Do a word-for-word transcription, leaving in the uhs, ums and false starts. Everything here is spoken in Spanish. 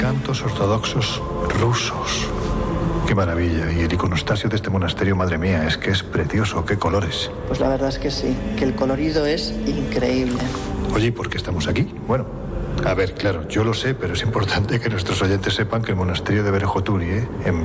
santos ortodoxos rusos. ¡Qué maravilla! Y el iconostasio de este monasterio, madre mía, es que es precioso. ¡Qué colores! Pues la verdad es que sí, que el colorido es increíble. Oye, ¿y por qué estamos aquí? Bueno, a ver, claro, yo lo sé, pero es importante que nuestros oyentes sepan que el monasterio de Verejoturi, ¿eh? en